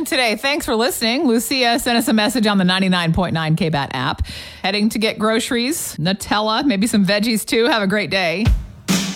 today. Thanks for listening. Lucia sent us a message on the 99.9 KBAT app. Heading to get groceries, Nutella, maybe some veggies too. Have a great day.